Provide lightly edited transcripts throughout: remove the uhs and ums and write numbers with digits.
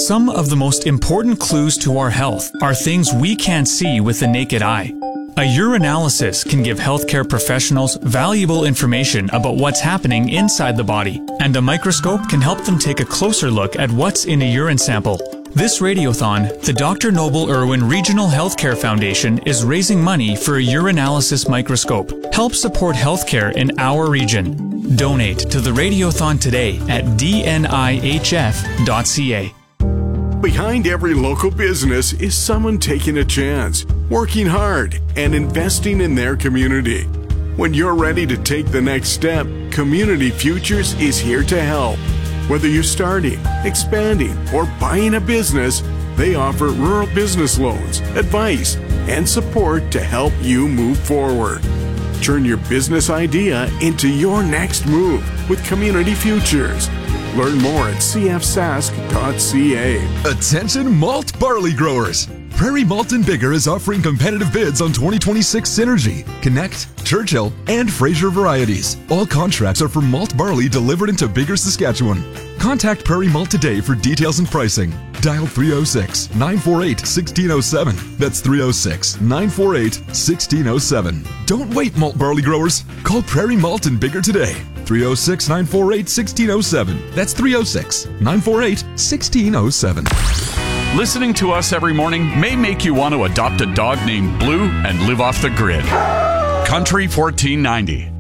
Some of the most important clues to our health are things we can't see with the naked eye. A urinalysis can give healthcare professionals valuable information about what's happening inside the body, and a microscope can help them take a closer look at what's in a urine sample. This radiothon, the Dr. Noble Irwin Regional Healthcare Foundation is raising money for a urinalysis microscope. Help support healthcare in our region. Donate to the radiothon today at dnihf.ca. Behind every local business is someone taking a chance, working hard, and investing in their community. When you're ready to take the next step, Community Futures is here to help. Whether you're starting, expanding, or buying a business, they offer rural business loans, advice, and support to help you move forward. Turn your business idea into your next move with Community Futures. Learn more at cfsask.ca. Attention malt barley growers! Prairie Malt and Bigger is offering competitive bids on 2026 Synergy, Connect, Churchill, and Fraser varieties. All contracts are for malt barley delivered into Bigger, Saskatchewan. Contact Prairie Malt today for details and pricing. Dial 306-948-1607. That's 306-948-1607. Don't wait, malt barley growers. Call Prairie Malt and Bigger today. 306-948-1607. That's 306-948-1607. Listening to us every morning may make you want to adopt a dog named Blue and live off the grid. Country 1490.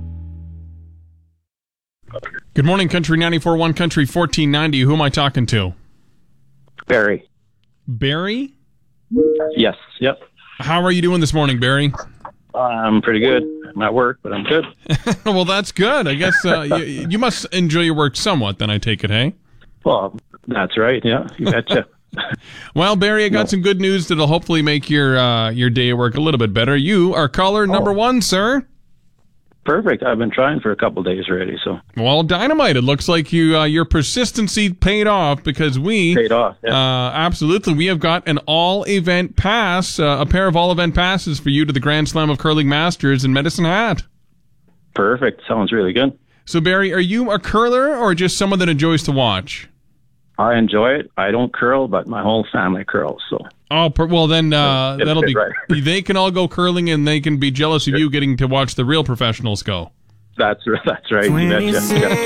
Good morning, Country 94.1, Country 1490. Who am I talking to? Barry. Barry? Yes, yep. How are you doing this morning, Barry? I'm pretty good. I'm at work, but I'm good. Well, that's good. I guess you must enjoy your work somewhat, then I take it, hey? Well, that's right, yeah. You betcha. Well, Barry, I got some good news that'll hopefully make your day at work a little bit better. You are caller number one, sir. Perfect. I've been trying for a couple days already, so. Well, dynamite. It looks like your persistency paid off because we... Paid off, yeah. Absolutely. We have got an all-event pass, a pair of all-event passes for you to the Grand Slam of Curling Masters in Medicine Hat. Perfect. Sounds really good. So, Barry, are you a curler or just someone that enjoys to watch? I enjoy it. I don't curl, but my whole family curls, so. Oh, well then that'll be right. They can all go curling and they can be jealous of you getting to watch the real professionals go. That's right. You betcha. Yeah.